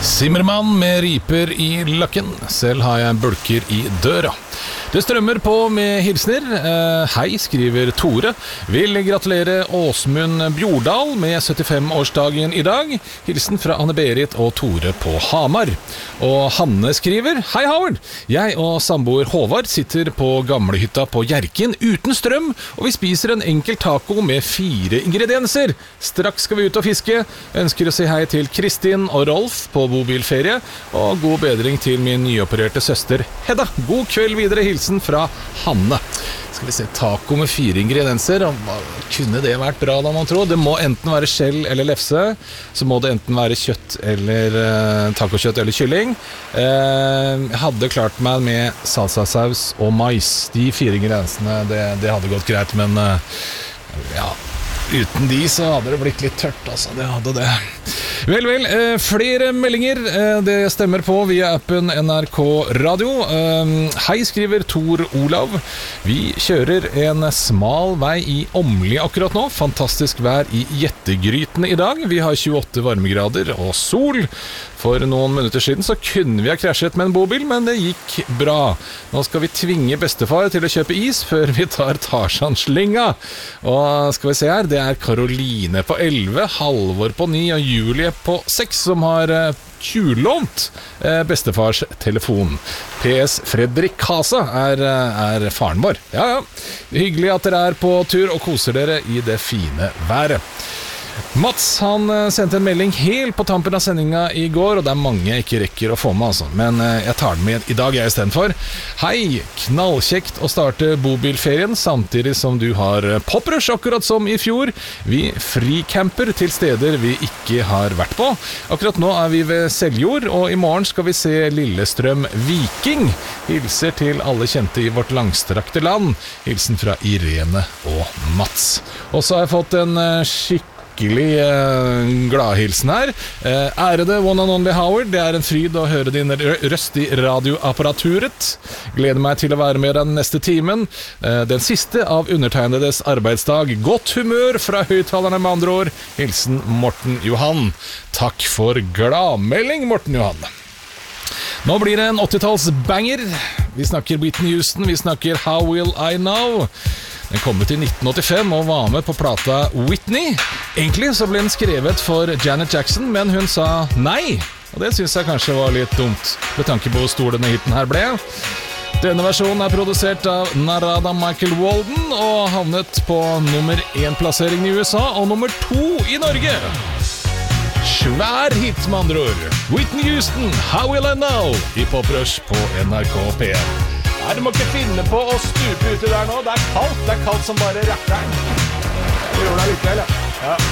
Simmermann med riper i lakken. Selv har jeg bulker i døra. Det strømmer på med hilsner. Hei, skriver Tore. Vil gratulere Åsmund Bjordal med 75-årsdagen i dag. Hilsen fra Anne-Berit og Tore på Hamar. Og Hanne skriver: Hei Howard, jeg og samboer Håvard sitter på gamlehytta på Hjerkinn uten strøm, og vi spiser en enkel taco med 4 ingredienser. Straks skal vi ut og fiske. Ønsker å si hei til Kristin og Rolf på bobilferie, og god bedring til min nyopererte søster Hedda. God kveld videre, hilsen fra Hanne. Skal vi se, taco med 4 ingredienser. Kunne det vært bra da, man tror? Det må enten være skjell eller lefse. Så må det enten være kjøtt eller tacokjøtt eller kylling. Jeg hadde klart meg med salsasaus og mais. De 4 ingrediensene, det hadde gått greit, men ja, uten de så hadde det blitt litt tørt, altså. Det hadde det. Vel, flere meldinger. Det stemmer på via appen NRK Radio. Hei, skriver Tor Olav. Vi kjører en smal vei i Åmli akkurat nå. Fantastisk vær i Jettegrytene i dag. Vi har 28 varmegrader og sol. For noen minutter siden så kunne vi ha krasjet med en bobil, men det gikk bra. Nå skal vi tvinge bestefar til å kjøpe is før vi tar Tarzan-slinga. Og skal vi se her, det er Karoline på 11, Halvor på 9 og Julie på 6 som har tjuvlånt bestefars telefon. PS Fredrik Kasa er faren vår. Ja. Hyggelig at dere er på tur og koser dere i det fine været. Mats, han sendte en melding helt på tampen av sendinga i går, og det er mange jeg ikke rekker å få med, altså. Men jeg tar den med i dag i stedet for. Hei, knallkjekt å starte bobilferien samtidig som du har poprush akkurat som i fjor. Vi fricamper til steder vi ikke har vært på. Akkurat nå er vi ved Seljord, og i morgen skal vi se Lillestrøm Viking. Hilser til alle kjente i vårt langstrakte land. Hilsen fra Irene og Mats. Og så har jeg fått en gladhilsen her. Ærede one and only Howard, det er en fryd å høre din røst i radioapparaturet. Gleder meg til å være med den neste timen. Den siste av undertegnedes arbeidsdag. Godt humør fra høyttalerne, med andre ord. Hilsen Morten Johan. Takk for gladmelding, Morten Johan. Nå blir det en 80-talls banger. Vi snakker Whitney Houston, vi snakker How Will I Know. Den kom ut i 1985 og var med på plata Whitney. Egentlig så ble den skrevet for Janet Jackson, men hun sa nei. Og det synes jeg kanskje var litt dumt, med tanke på hvor stor denne hiten her ble. Denne versjonen er produsert av Narada Michael Walden og havnet på nummer 1-plassering i USA og nummer 2 i Norge. Svær hit, med andre ord. Whitney Houston, How Will I Know, i Poprush på NRK P1. Nei, du må ikke finne på å stupe ute der nå. Det er kaldt som bare rakkeren. Det gjør det likevel, ja.